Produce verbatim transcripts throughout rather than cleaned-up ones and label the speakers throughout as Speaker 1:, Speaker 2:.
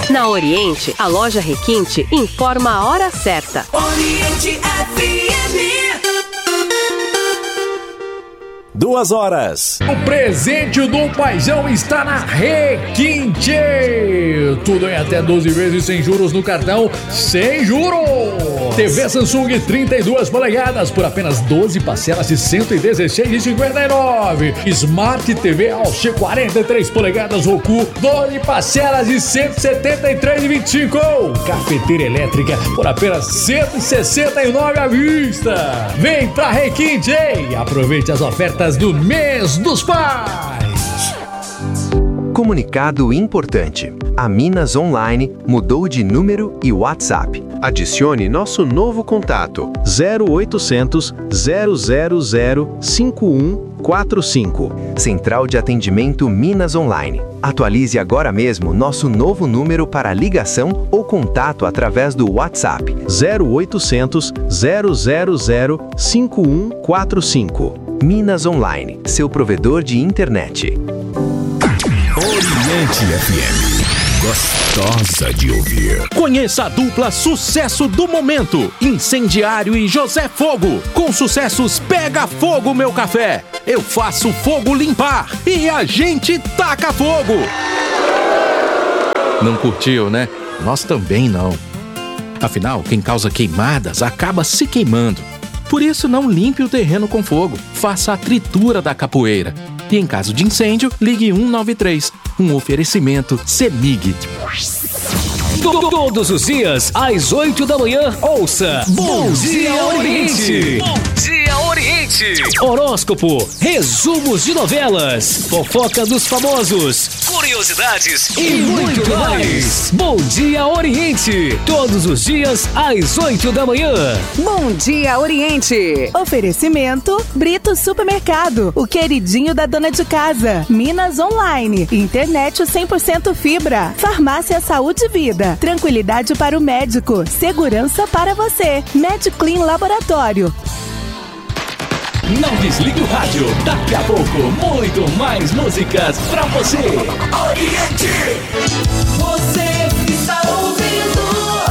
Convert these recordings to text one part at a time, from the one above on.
Speaker 1: Na Oriente, a loja Requinte informa a hora certa.
Speaker 2: Oriente F M.
Speaker 3: Duas horas.
Speaker 4: O presente do Paizão está na Requinte. Tudo em até doze vezes sem juros no cartão, sem juros. T V Samsung trinta e duas polegadas por apenas doze parcelas de cento e dezesseis reais e cinquenta e nove centavos. Smart T V Alche quarenta e três polegadas Roku, doze parcelas de cento e setenta e três reais e vinte e cinco centavos. Cafeteira elétrica por apenas cento e sessenta e nove reais à vista. Vem pra Requinte e aproveite as ofertas do mês dos pais.
Speaker 5: Comunicado importante. A Minas Online mudou de número e WhatsApp. Adicione nosso novo contato zero oitocentos, zero zero zero, cinco um quatro cinco. Central de Atendimento Minas Online. Atualize agora mesmo nosso novo número para ligação ou contato através do WhatsApp zero oitocentos, zero zero zero, cinco um quatro cinco. Minas Online, seu provedor de internet.
Speaker 6: Oriente F M. Gostosa de ouvir. Conheça a dupla sucesso do momento, Incendiário e José Fogo. Com sucessos Pega Fogo Meu Café, Eu Faço Fogo Limpar e A Gente Taca Fogo. Não curtiu, né? Nós também não. Afinal, quem causa queimadas acaba se queimando. Por isso, não limpe o terreno com fogo. Faça a tritura da capoeira. E em caso de incêndio, ligue um nove três. Um oferecimento CEMIG.
Speaker 7: Todos os dias, às oito da manhã, ouça Bom Dia Oriente. Bom Dia Oriente. Horóscopo, resumos de novelas, fofoca dos famosos, curiosidades e muito mais. Bom Dia Oriente. Todos os dias, às oito da manhã.
Speaker 8: Bom Dia Oriente. Oferecimento Brito Supermercado, o queridinho da dona de casa. Minas Online, internet cem por cento fibra. Farmácia Saúde e Vida. Tranquilidade para o médico, segurança para você. MedClean Laboratório.
Speaker 7: Não desligue o rádio, daqui a pouco muito mais músicas pra você.
Speaker 2: Oriente. Você está ouvindo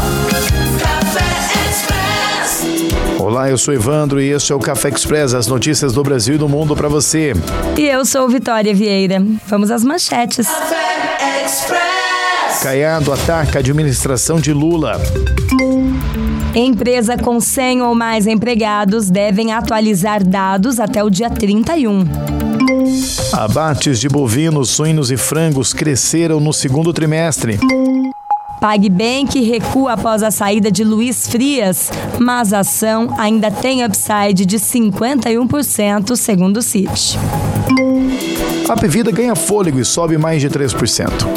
Speaker 2: Café Express.
Speaker 9: Olá, eu sou Evandro e este é o Café Express, as notícias do Brasil e do mundo pra você.
Speaker 10: E eu sou Vitória Vieira. Vamos às manchetes.
Speaker 2: Café Express.
Speaker 9: Caiado ataca a administração de Lula.
Speaker 10: Empresa com cem ou mais empregados devem atualizar dados até o dia trinta e um.
Speaker 9: Abates de bovinos, suínos e frangos cresceram no segundo trimestre.
Speaker 10: PagBank recua após a saída de Luiz Frias, mas a ação ainda tem upside de cinquenta e um por cento, segundo o C I T.
Speaker 9: A Apvida ganha fôlego e sobe mais de três por cento.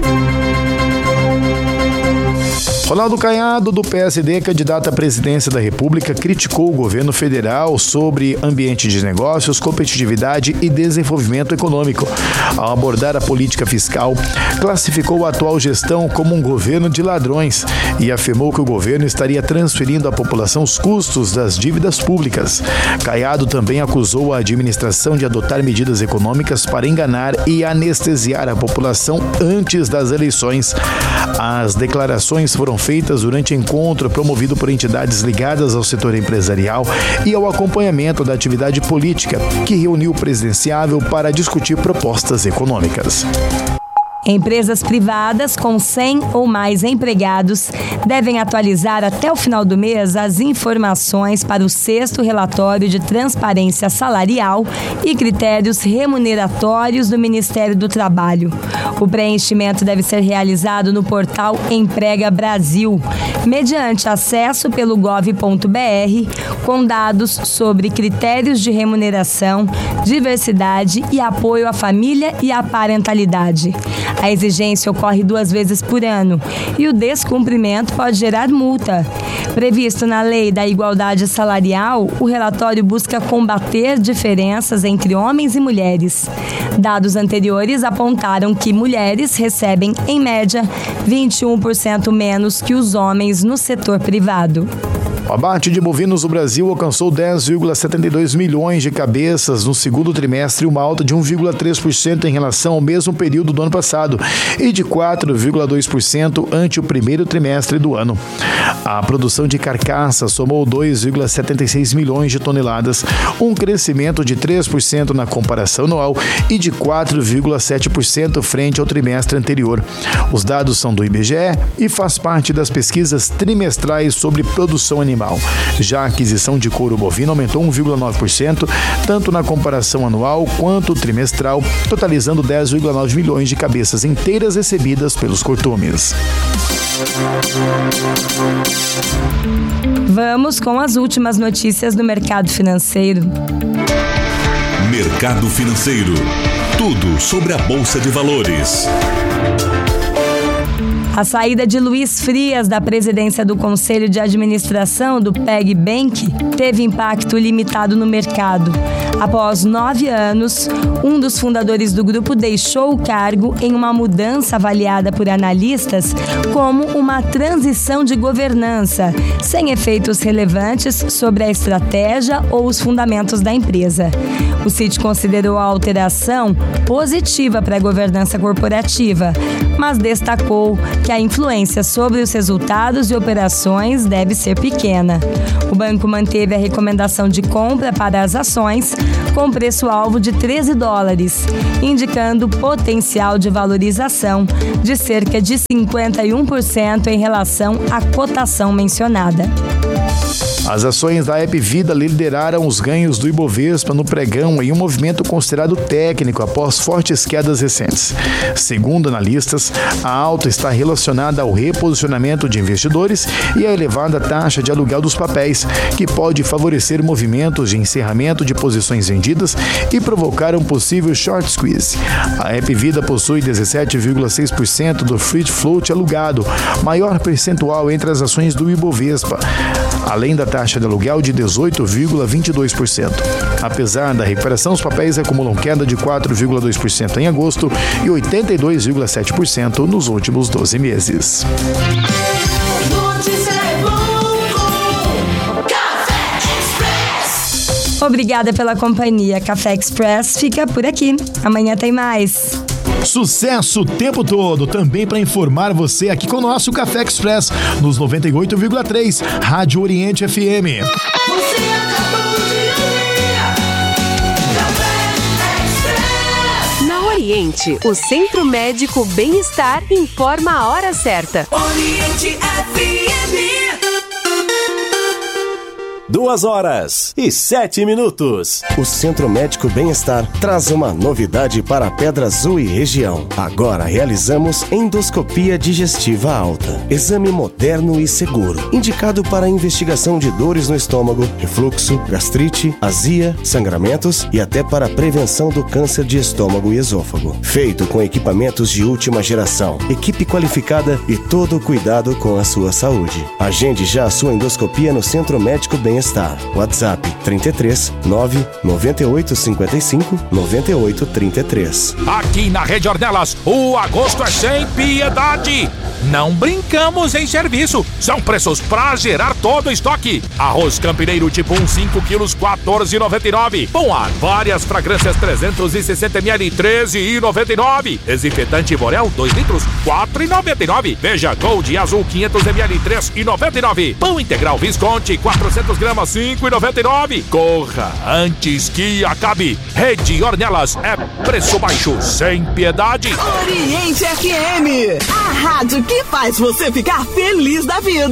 Speaker 9: Ronaldo Caiado, do P S D, candidato à presidência da República, criticou o governo federal sobre ambiente de negócios, competitividade e desenvolvimento econômico. Ao abordar a política fiscal, classificou a atual gestão como um governo de ladrões e afirmou que o governo estaria transferindo à população os custos das dívidas públicas. Caiado também acusou a administração de adotar medidas econômicas para enganar e anestesiar a população antes das eleições. As declarações foram feitas durante encontro promovido por entidades ligadas ao setor empresarial e ao acompanhamento da atividade política, que reuniu o presidenciável para discutir propostas econômicas.
Speaker 10: Empresas privadas com cem ou mais empregados devem atualizar até o final do mês as informações para o sexto relatório de transparência salarial e critérios remuneratórios do Ministério do Trabalho. O preenchimento deve ser realizado no portal Emprega Brasil, mediante acesso pelo gov ponto br, com dados sobre critérios de remuneração, diversidade e apoio à família e à parentalidade. A exigência ocorre duas vezes por ano e o descumprimento pode gerar multa. Previsto na Lei da Igualdade Salarial, o relatório busca combater diferenças entre homens e mulheres. Dados anteriores apontaram que mulheres recebem, em média, vinte e um por cento menos que os homens no setor privado.
Speaker 9: O abate de bovinos no Brasil alcançou dez vírgula setenta e dois milhões de cabeças no segundo trimestre, uma alta de um vírgula três por cento em relação ao mesmo período do ano passado e de quatro vírgula dois por cento ante o primeiro trimestre do ano. A produção de carcaças somou dois vírgula setenta e seis milhões de toneladas, um crescimento de três por cento na comparação anual e de quatro vírgula sete por cento frente ao trimestre anterior. Os dados são do I B G E e faz parte das pesquisas trimestrais sobre produção animal. Já a aquisição de couro bovino aumentou um vírgula nove por cento, tanto na comparação anual quanto trimestral, totalizando dez vírgula nove milhões de cabeças inteiras recebidas pelos curtumes.
Speaker 10: Vamos com as últimas notícias do mercado financeiro.
Speaker 11: Mercado financeiro. Tudo sobre a Bolsa de Valores.
Speaker 10: A saída de Luiz Frias da presidência do Conselho de Administração do PagBank teve impacto limitado no mercado. Após nove anos, um dos fundadores do grupo deixou o cargo em uma mudança avaliada por analistas como uma transição de governança, sem efeitos relevantes sobre a estratégia ou os fundamentos da empresa. O C I T considerou a alteração positiva para a governança corporativa, mas destacou que a influência sobre os resultados e operações deve ser pequena. O banco manteve a recomendação de compra para as ações com preço-alvo de treze dólares, indicando potencial de valorização de cerca de cinquenta e um por cento em relação à cotação mencionada.
Speaker 9: As ações da Hapvida lideraram os ganhos do Ibovespa no pregão em um movimento considerado técnico após fortes quedas recentes. Segundo analistas, a alta está relacionada ao reposicionamento de investidores e à elevada taxa de aluguel dos papéis, que pode favorecer movimentos de encerramento de posições vendidas e provocar um possível short squeeze. A Hapvida possui dezessete vírgula seis por cento do free float alugado, maior percentual entre as ações do Ibovespa, além da taxa de aluguel de dezoito vírgula vinte e dois por cento. Apesar da recuperação, os papéis acumulam queda de quatro vírgula dois por cento em agosto e oitenta e dois vírgula sete por cento nos últimos doze meses.
Speaker 10: Obrigada pela companhia. Café Express fica por aqui. Amanhã tem mais.
Speaker 9: Sucesso o tempo todo, também para informar você aqui com o nosso Café Express, nos noventa e oito vírgula três, Rádio Oriente F M.
Speaker 2: Você acabou de ouvir Café Express.
Speaker 1: Na Oriente, o Centro Médico Bem-Estar informa a hora certa.
Speaker 2: Oriente F M.
Speaker 3: Duas horas e sete minutos.
Speaker 12: O Centro Médico Bem-Estar traz uma novidade para a Pedra Azul e região. Agora realizamos endoscopia digestiva alta. Exame moderno e seguro, indicado para investigação de dores no estômago, refluxo, gastrite, azia, sangramentos e até para prevenção do câncer de estômago e esôfago. Feito com equipamentos de última geração, equipe qualificada e todo o cuidado com a sua saúde. Agende já a sua endoscopia no Centro Médico Bem-Estar. WhatsApp trinta e três, nove, noventa e oito, cinquenta e cinco, noventa e oito, trinta e três.
Speaker 13: Aqui na Rede Ornelas, o agosto é sem piedade. Não brincamos em serviço. São preços pra gerar todo o estoque. Arroz campineiro tipo um, cinco quilos, quatorze e noventa e nove. Bom ar, várias fragrâncias trezentos e sessenta mililitros, treze e noventa e nove. Desinfetante Borel, dois litros, quatro e noventa e nove. Veja Gold Azul, quinhentos mililitros, três e noventa e nove. Pão integral Visconti, quatrocentos gramas, cinco e noventa e nove. Corra antes que acabe. Rede Ornelas é preço baixo, sem piedade.
Speaker 2: Oriente F M, a rádio que faz você ficar feliz da vida.